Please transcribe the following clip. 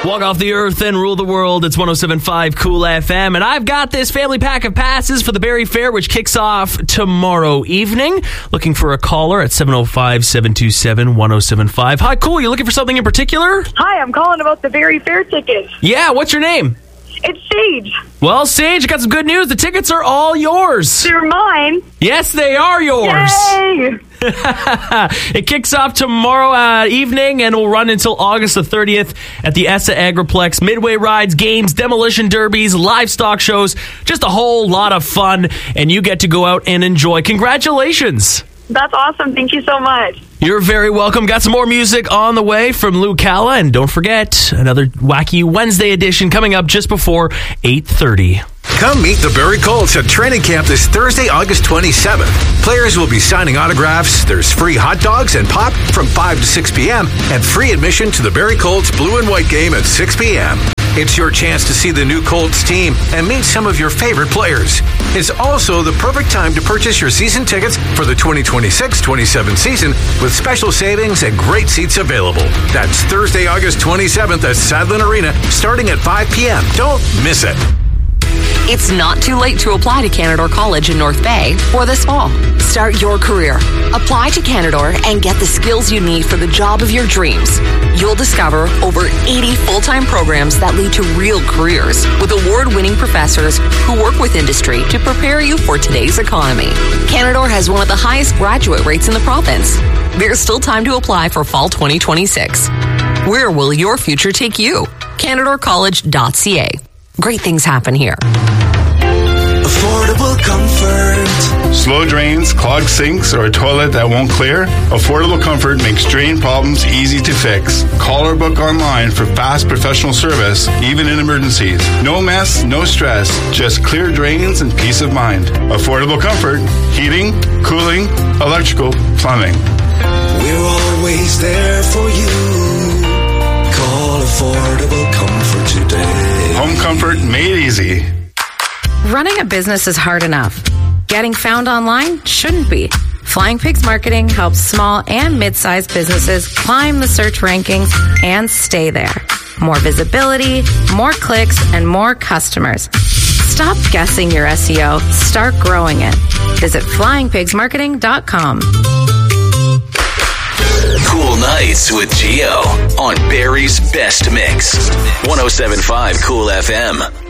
Walk off the earth and rule the world. It's 107.5 Cool FM. And I've got this family pack of passes for the Barrie Fair, which kicks off tomorrow evening. Looking for a caller at 705-727-1075. Hi, Cool. You looking for something in particular? Hi, I'm calling about the Barrie Fair tickets. Yeah, what's your name? It's Sage. Well, Sage, I got some good news. The tickets are all yours. They're mine. Yes, they are yours. Yay! It kicks off tomorrow evening and will run until August the 30th at the ESSA Agriplex. Midway rides, games, demolition derbies, livestock shows, just a whole lot of fun, and you get to go out and enjoy. Congratulations. That's awesome. Thank you so much. You're very welcome. Got some more music on the way from Lou Calla, and don't forget, another Wacky Wednesday edition coming up just before 8:30. Come meet the Barrie Colts at training camp this Thursday, August 27th. Players will be signing autographs. There's free hot dogs and pop from 5 to 6 p.m. and free admission to the Barrie Colts Blue and White game at 6 p.m. It's your chance to see the new Colts team and meet some of your favorite players. It's also the perfect time to purchase your season tickets for the 2026-27 season with special savings and great seats available. That's Thursday, August 27th at Sadlin Arena, starting at 5 p.m. Don't miss it. It's not too late to apply to Canadore College in North Bay for this fall. Start your career. Apply to Canadore and get the skills you need for the job of your dreams. You'll discover over 80 full-time programs that lead to real careers with award-winning professors who work with industry to prepare you for today's economy. Canadore has one of the highest graduate rates in the province. There's still time to apply for fall 2026. Where will your future take you? CanadoreCollege.ca. Great things happen here. Affordable comfort. Slow drains, clogged sinks, or a toilet that won't clear? Affordable Comfort makes drain problems easy to fix. Call or book online for fast professional service, even in emergencies. No mess, no stress, just clear drains and peace of mind. Affordable Comfort. Heating, cooling, electrical, plumbing. We're always there for you. Call Affordable Comfort today. Home comfort made easy. Running a business is hard enough. Getting found online shouldn't be. Flying Pigs Marketing helps small and mid-sized businesses climb the search rankings and stay there. More visibility, more clicks, and more customers. Stop guessing your SEO. Start growing it. Visit flyingpigsmarketing.com. Cool Nights with Gio on Barrie's Best Mix. 107.5 Cool FM.